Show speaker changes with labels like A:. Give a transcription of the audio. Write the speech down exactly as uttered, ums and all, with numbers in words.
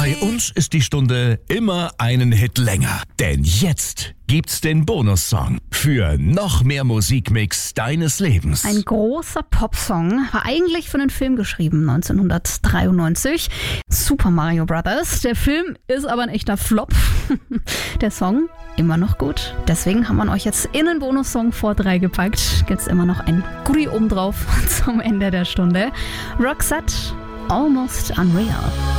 A: Bei uns ist die Stunde immer einen Hit länger. Denn jetzt gibt's den Bonussong für noch mehr Musikmix deines Lebens.
B: Ein großer Popsong, war eigentlich für den Film geschrieben, neunzehnhundertdreiundneunzig. Super Mario Brothers. Der Film ist aber ein echter Flop. Der Song immer noch gut. Deswegen haben wir euch jetzt in den Bonussong vor drei gepackt. Gibt's immer noch ein Goodie obendrauf zum Ende der Stunde. Roxette, Almost Unreal.